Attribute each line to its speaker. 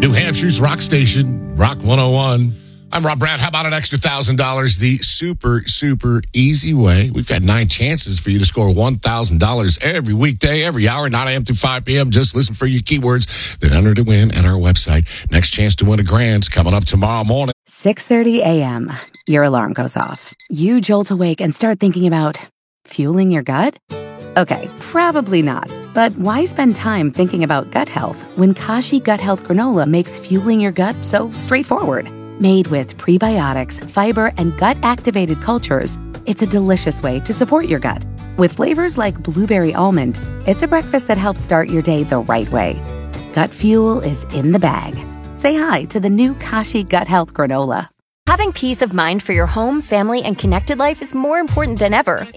Speaker 1: New Hampshire's Rock Station, Rock 101. I'm Rob Brown. How about an extra $1,000? The super easy way. We've got 9 chances for you to score $1,000 every weekday, every hour, 9 a.m. to 5 p.m. Just listen for your keywords, then enter to win at our website. Next chance to win a grant's coming up tomorrow morning.
Speaker 2: 6:30 a.m. Your alarm goes off. You jolt awake and start thinking about fueling your gut? Okay, probably not. But why spend time thinking about gut health when Kashi Gut Health Granola makes fueling your gut so straightforward? Made with prebiotics, fiber, and gut-activated cultures, it's a delicious way to support your gut. With flavors like blueberry almond, it's a breakfast that helps start your day the right way. Gut fuel is in the bag. Say hi to the new Kashi Gut Health Granola.
Speaker 3: Having peace of mind for your home, family, and connected life is more important than ever.